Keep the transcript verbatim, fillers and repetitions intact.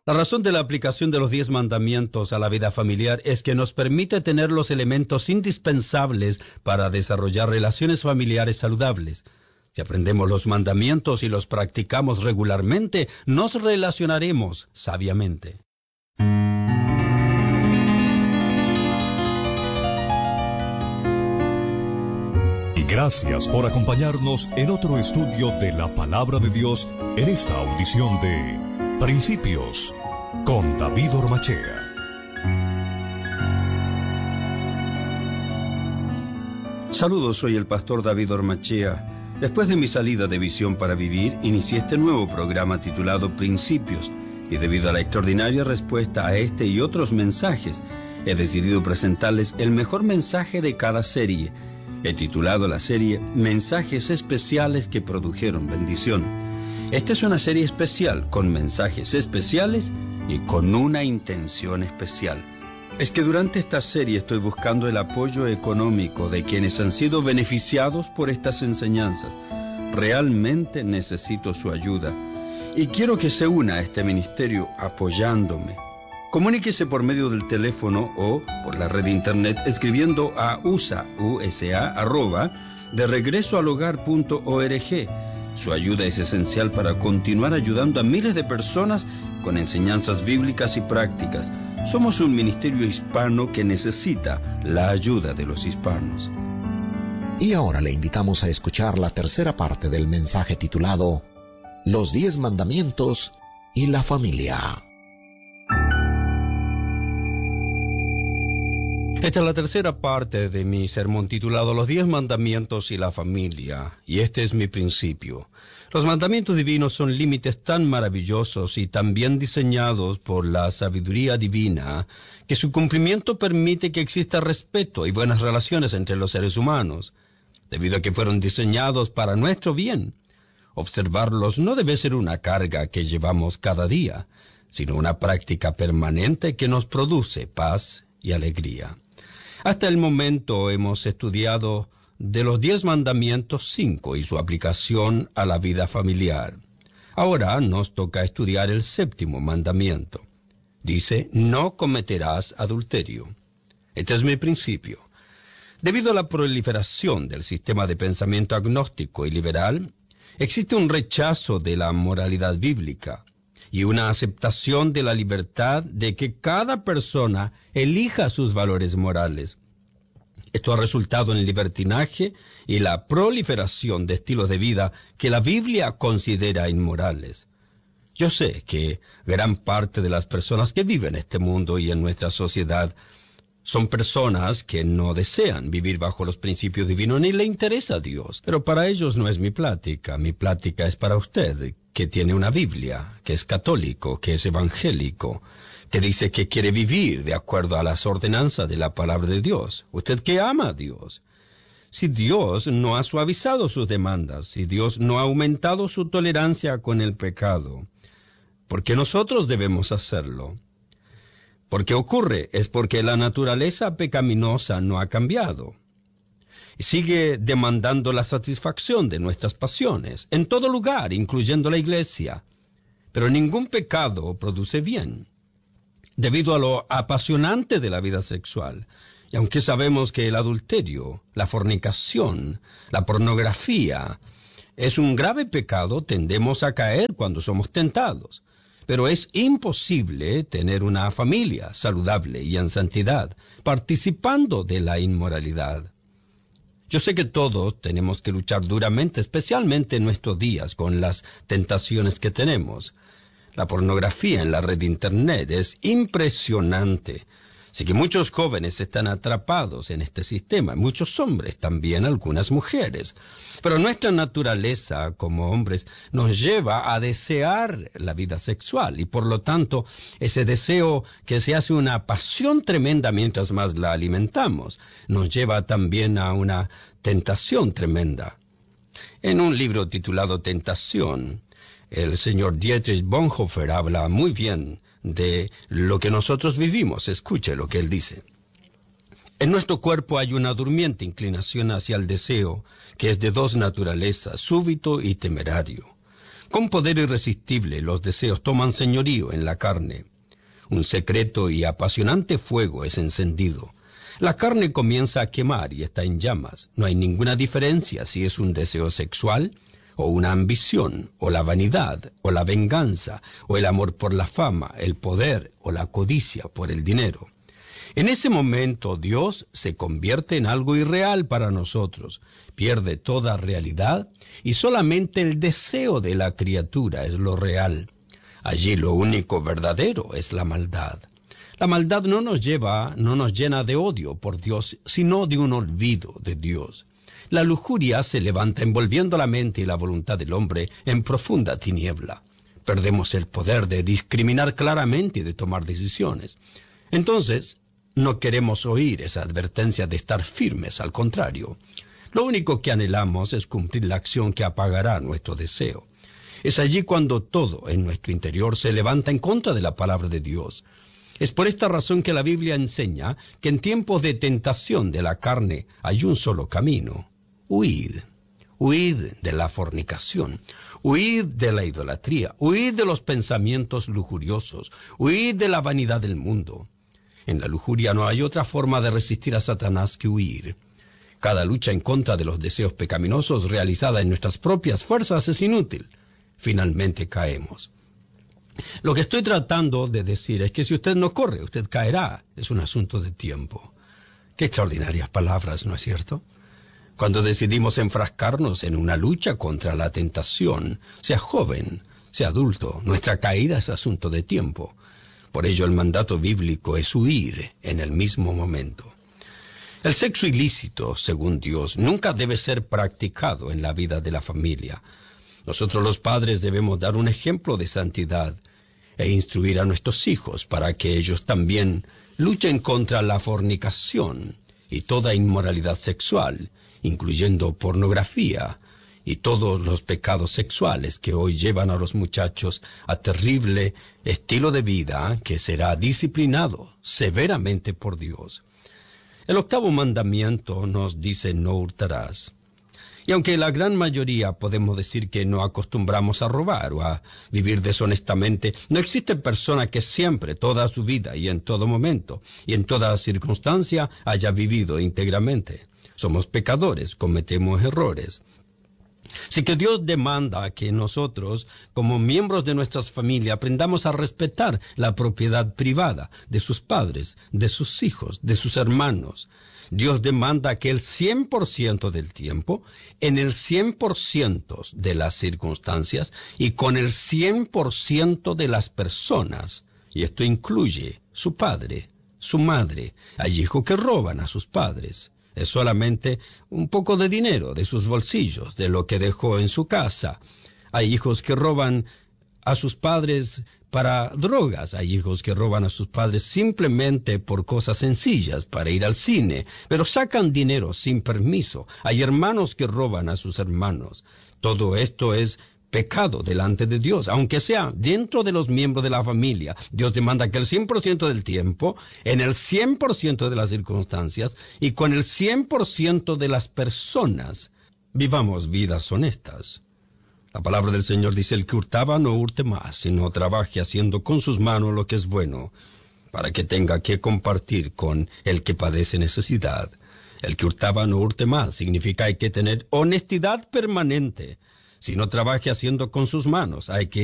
La razón de la aplicación de los diez mandamientos a la vida familiar es que nos permite tener los elementos indispensables para desarrollar relaciones familiares saludables. Si aprendemos los mandamientos y los practicamos regularmente, nos relacionaremos sabiamente. Gracias por acompañarnos en otro estudio de la Palabra de Dios en esta audición de Principios con David Ormachea. Saludos, soy el pastor David Ormachea. Después de mi salida de Visión para Vivir, inicié este nuevo programa titulado Principios, y debido a la extraordinaria respuesta a este y otros mensajes, he decidido presentarles el mejor mensaje de cada serie. He titulado la serie Mensajes Especiales que Produjeron Bendición. Esta es una serie especial con mensajes especiales y con una intención especial. Es que durante esta serie estoy buscando el apoyo económico de quienes han sido beneficiados por estas enseñanzas. Realmente necesito su ayuda y quiero que se una a este ministerio apoyándome. Comuníquese por medio del teléfono o por la red de internet escribiendo a usa, usa, arroba, de regreso al hogar punto org. Su ayuda es esencial para continuar ayudando a miles de personas con enseñanzas bíblicas y prácticas. Somos un ministerio hispano que necesita la ayuda de los hispanos. Y ahora le invitamos a escuchar la tercera parte del mensaje titulado Los diez mandamientos y la familia. Esta es la tercera parte de mi sermón titulado Los diez mandamientos y la familia, y este es mi principio. Los mandamientos divinos son límites tan maravillosos y tan bien diseñados por la sabiduría divina que su cumplimiento permite que exista respeto y buenas relaciones entre los seres humanos, debido a que fueron diseñados para nuestro bien. Observarlos no debe ser una carga que llevamos cada día, sino una práctica permanente que nos produce paz y alegría. Hasta el momento hemos estudiado de los diez mandamientos cinco y su aplicación a la vida familiar. Ahora nos toca estudiar el séptimo mandamiento. Dice, no cometerás adulterio. Este es mi principio. Debido a la proliferación del sistema de pensamiento agnóstico y liberal, existe un rechazo de la moralidad bíblica y una aceptación de la libertad de que cada persona elija sus valores morales. Esto ha resultado en el libertinaje y la proliferación de estilos de vida que la Biblia considera inmorales. Yo sé que gran parte de las personas que viven en este mundo y en nuestra sociedad son personas que no desean vivir bajo los principios divinos ni le interesa a Dios. Pero para ellos no es mi plática. Mi plática es para usted, que tiene una Biblia, que es católico, que es evangélico, que dice que quiere vivir de acuerdo a las ordenanzas de la palabra de Dios. Usted que ama a Dios. Si Dios no ha suavizado sus demandas, si Dios no ha aumentado su tolerancia con el pecado, ¿por qué nosotros debemos hacerlo? ¿Por qué ocurre? Es porque la naturaleza pecaminosa no ha cambiado. Y sigue demandando la satisfacción de nuestras pasiones, en todo lugar, incluyendo la iglesia. Pero ningún pecado produce bien, debido a lo apasionante de la vida sexual. Y aunque sabemos que el adulterio, la fornicación, la pornografía, es un grave pecado, tendemos a caer cuando somos tentados. Pero es imposible tener una familia saludable y en santidad, participando de la inmoralidad. Yo sé que todos tenemos que luchar duramente, especialmente en nuestros días, con las tentaciones que tenemos. La pornografía en la red de internet es impresionante. Así que muchos jóvenes están atrapados en este sistema, muchos hombres, también algunas mujeres. Pero nuestra naturaleza como hombres nos lleva a desear la vida sexual y por lo tanto ese deseo que se hace una pasión tremenda mientras más la alimentamos, nos lleva también a una tentación tremenda. En un libro titulado Tentación, el señor Dietrich Bonhoeffer habla muy bien de lo que nosotros vivimos. Escuche lo que él dice. En nuestro cuerpo hay una durmiente inclinación hacia el deseo, que es de dos naturalezas, súbito y temerario. Con poder irresistible, los deseos toman señorío en la carne. Un secreto y apasionante fuego es encendido. La carne comienza a quemar y está en llamas. No hay ninguna diferencia si es un deseo sexual, o una ambición, o la vanidad, o la venganza, o el amor por la fama, el poder, o la codicia por el dinero. En ese momento Dios se convierte en algo irreal para nosotros, pierde toda realidad y solamente el deseo de la criatura es lo real. Allí lo único verdadero es la maldad. La maldad no nos lleva, no nos llena de odio por Dios, sino de un olvido de Dios. La lujuria se levanta envolviendo la mente y la voluntad del hombre en profunda tiniebla. Perdemos el poder de discriminar claramente y de tomar decisiones. Entonces, no queremos oír esa advertencia de estar firmes, al contrario. Lo único que anhelamos es cumplir la acción que apagará nuestro deseo. Es allí cuando todo en nuestro interior se levanta en contra de la palabra de Dios. Es por esta razón que la Biblia enseña que en tiempos de tentación de la carne hay un solo camino. Huid, huid de la fornicación, huid de la idolatría, huid de los pensamientos lujuriosos, huid de la vanidad del mundo. En la lujuria no hay otra forma de resistir a Satanás que huir. Cada lucha en contra de los deseos pecaminosos realizada en nuestras propias fuerzas es inútil. Finalmente caemos. Lo que estoy tratando de decir es que si usted no corre, usted caerá. Es un asunto de tiempo. Qué extraordinarias palabras, ¿no es cierto? Cuando decidimos enfrascarnos en una lucha contra la tentación, sea joven, sea adulto, nuestra caída es asunto de tiempo. Por ello el mandato bíblico es huir en el mismo momento. El sexo ilícito, según Dios, nunca debe ser practicado en la vida de la familia. Nosotros los padres debemos dar un ejemplo de santidad e instruir a nuestros hijos para que ellos también luchen contra la fornicación y toda inmoralidad sexual, incluyendo pornografía y todos los pecados sexuales que hoy llevan a los muchachos a terrible estilo de vida que será disciplinado severamente por Dios. El octavo mandamiento nos dice no hurtarás. Y aunque la gran mayoría podemos decir que no acostumbramos a robar o a vivir deshonestamente, no existe persona que siempre, toda su vida y en todo momento y en toda circunstancia haya vivido íntegramente. Somos pecadores, cometemos errores. Así que Dios demanda que nosotros, como miembros de nuestras familias, aprendamos a respetar la propiedad privada de sus padres, de sus hijos, de sus hermanos. Dios demanda que el cien por ciento del tiempo, en el cien por ciento de las circunstancias y con el cien por ciento de las personas, y esto incluye su padre, su madre. Hay hijos que roban a sus padres. Es solamente un poco de dinero de sus bolsillos, de lo que dejó en su casa. Hay hijos que roban a sus padres para drogas. Hay hijos que roban a sus padres simplemente por cosas sencillas, para ir al cine, pero sacan dinero sin permiso. Hay hermanos que roban a sus hermanos. Todo esto es pecado delante de Dios, aunque sea dentro de los miembros de la familia. Dios demanda que el cien por ciento del tiempo, en el cien por ciento de las circunstancias y con el cien por ciento de las personas, vivamos vidas honestas. La palabra del Señor dice, el que hurtaba no hurte más, sino trabaje haciendo con sus manos lo que es bueno, para que tenga que compartir con el que padece necesidad. El que hurtaba no hurte más, significa hay que tener honestidad permanente. Si no trabaje haciendo con sus manos, hay que